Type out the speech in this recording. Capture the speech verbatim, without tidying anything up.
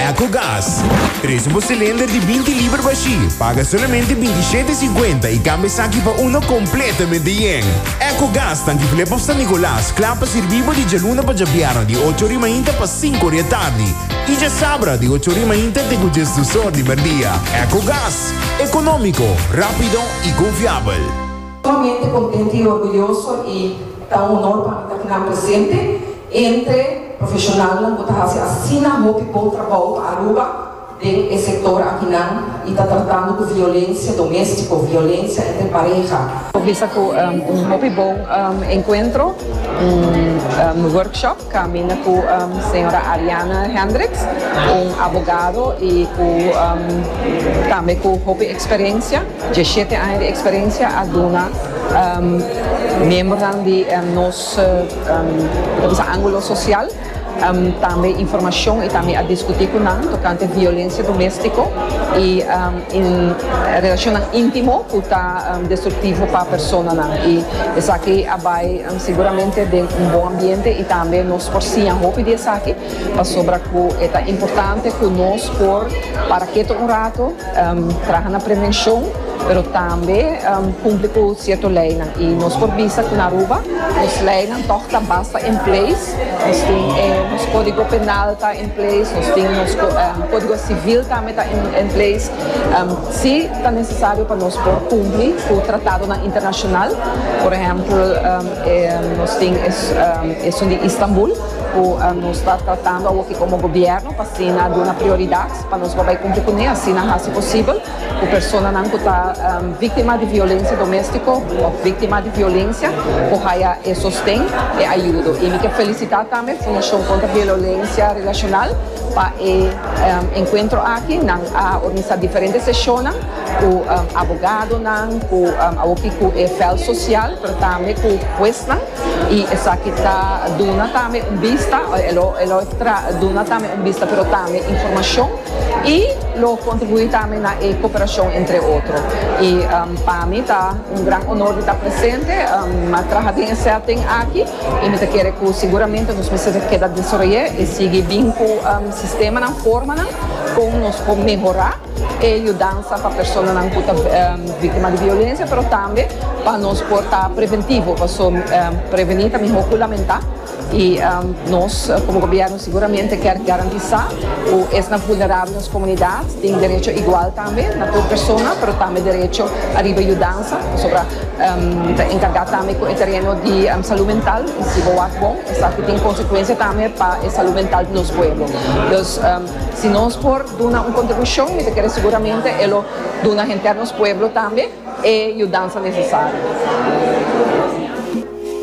EcoGas. Tres un cilindro de veinte libras baixi. Paga solamente veintisiete cincuenta y cambia aquí para uno completamente bien. EcoGas, tanto que le San Nicolás, clapa servivo di Geluna para Javiano di ocho horas mainta para cinco horas tarde. Y ya sabra di ocho horas mainta te con gestor di Merdia. EcoGas, económico, rápido y confiable. Sumamente contente y orgulloso y da un honor para mí estar presente entre profesionales que assinam um bom trabalho para Aruba del sector aqui e está tratando com violência doméstica, violência entre pareja. Visa com um, um muito bom um, encontro, um, um workshop caminha com a um, senhora Ariana Hendricks, um advogado e com um, também com uma experiência, dezessete anos de experiência a dona um, membro de um, nosso um, ângulo social. Um, também informação e também a discutir com nós tocante violência doméstica e um, em relação íntimo que está um, destrutivo para a pessoa e isso aqui vai um, seguramente de um bom ambiente e também nós por si a roupa de isso aqui para sobre que é importante que nós por para que um rato um, trabalhar na prevenção pero também um, cumpre com certo lei e nós por vista que na Aruba os leis não basta em place nós tem eh, nosso código penal está em place nós tem nosso um, código civil também está em, em place um, se está necessário para nós por cumprir com o tratado internacional por exemplo um, eh, nós tem isso um, de Istambul o um, nós está tratando aqui como governo para ser uma prioridade para nós vai cumprir com isso assim não se possível a pessoa não está um, vítima de violência doméstica ou vítima de violência ou haya e sostém e ajuda e me quero felicitar também a Fundação contra a Violência Relacional para o um, encontro aqui não a organizar diferentes sessões com um, advogado não com um, aqui com o F L social mas também com o juez e essa aqui está dando também um vista ela ela dando também um vista mas também informação e lo contribui também na cooperação entre outros e um, para mim está um grande honor de estar presente um, a trabalhar certo aqui e me quero que seguramente nos meses que da desenvolver e seguir bem com o sistema na forma como nos pode melhorar e ajudança para pessoas não puta um, vítima de violência, mas também para nos portar preventivo, para um, prevenir também regulamentar e um, nós como governo seguramente quer garantizar o é vulnerável nas comunidades tem direito igual também na tua pessoa, mas também direito a ajudança sobre um, encarregar também com o terreno de um, saúde mental e se boa bom, isso aqui tem consequência também para a saúde mental do nosso povo. Então, um, se nós por dar uma contribuição, eu quero seguramente ela dar a gente no nosso povo também e ajudança necessária.